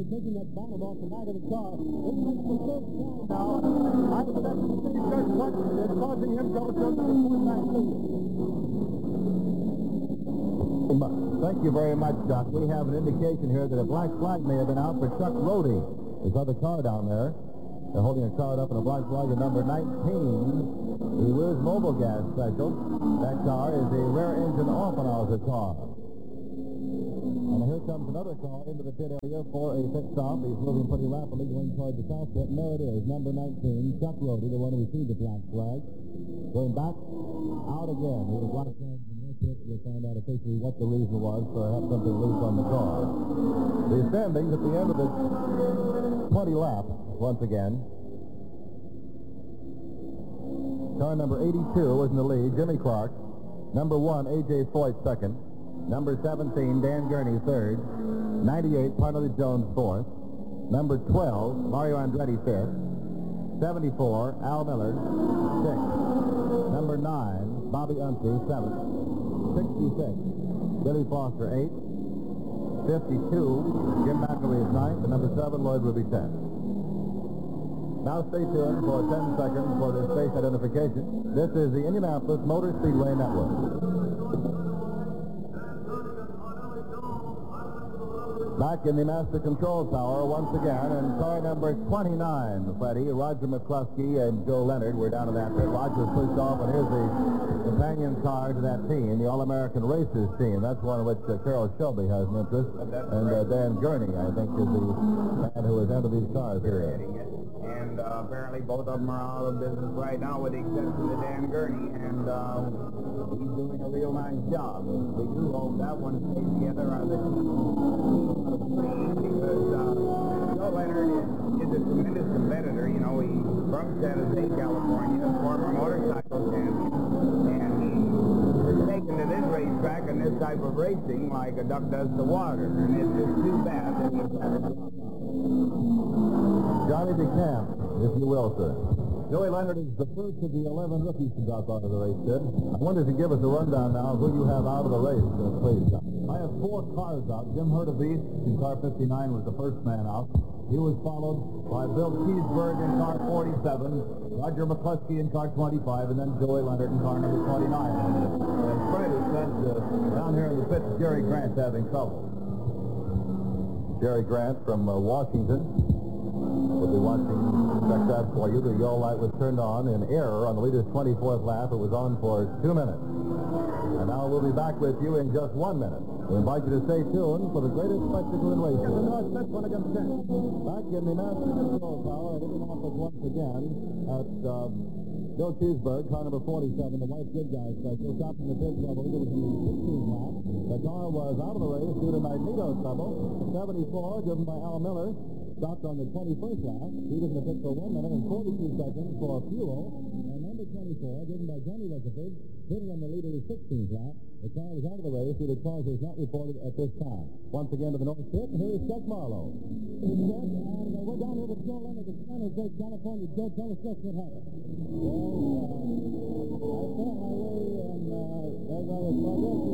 taking that bonnet off the back of the car. It makes the third time now. I was at the stage just watching it, causing him to return to the point back to you. Thank you very much, Chuck. We have an indication here that a black flag may have been out for Chuck Rody. There's another car down there. They're holding a card up in a black flag at number 19. He wears Mobile Gas Special. That car is a rear engine Offenhauser car. And here comes another car into the pit area for a pit stop. He's moving pretty rapidly going toward the south pit. And there it is, number 19, Chuck Rody, the one who received the black flag. Going back out again. He was black flagged in their pit. We'll find out officially what the reason was for having something loose on the car. The standings at the end of the 20 lap, once again. Car number 82 was in the lead, Jimmy Clark. Number 1, A.J. Foyt, second. Number 17, Dan Gurney, third. 98, Parnelli Jones, fourth. Number 12, Mario Andretti, fifth. 74, Al Miller, sixth. Number 9, Bobby Unser, seventh. 66, Billy Foster, eighth. 52, Jim McElwee is ninth. And number 7, Lloyd Ruby, 10th. Now stay tuned for 10 seconds for this face identification. This is the Indianapolis Motor Speedway Network. Back in the Master Control Tower once again, and car number 29, Freddie, Roger McCluskey and Joe Leonard were down in that pit. Roger was pushed off, and here's the companion car to that team, the All-American Racers team. That's one in which Carroll Shelby has an interest. And Dan Gurney, I think, is the man who has entered these cars here. And apparently both of them are out of business right now, with the exception of Dan Gurney, and he's doing a real nice job. We do hope that one stays together on the team of three, because Joe Leonard is a tremendous competitor. You know, he's from San Jose, California, former motorcycle champion, and he's taken to this racetrack and this type of racing like a duck does to water, and it's just too bad that he's had to drop out. Johnny DeCamp, if you will, sir. Joey Leonard is the first of the 11 rookies to drop out of the race, Sid. I wonder if you give us a rundown now of who you have out of the race, please. I have 4 cars out. Jim Hurtubise in car 59 was the first man out. He was followed by Bill Keysburg in car 47, Roger McCluskey in car 25, and then Joey Leonard in car number 29. And Fred has said down here in the pits, Jerry Grant's having trouble. Jerry Grant from Washington. We'll be watching, check that for you. The yellow light was turned on in error on the leader's 24th lap. It was on for 2 minutes. And now we'll be back with you in just 1 minute. We invite you to stay tuned for the greatest spectacle in racing. Back in the Master Control Tower at Indianapolis once again at Bill Keysburg, car number 47, the White Good Guy Special, stopped in the pit trouble. It was in the 16th lap. The car was out of the race due to magneto trouble. 74, driven by Al Miller, stopped on the 21st lap. He was in the pit for 1 minute and 42 seconds for fuel. And number 24, driven by Johnny Rutherford, pitted on the leader's 16th lap. The car was out of the race due to causes not reported at this time. Once again to the north pit, and here is Chuck Marlowe. And we're down here with Joe Leonard at San Jose, California. Joe, tell us just what happened. Well, I found my way, and as I was progressing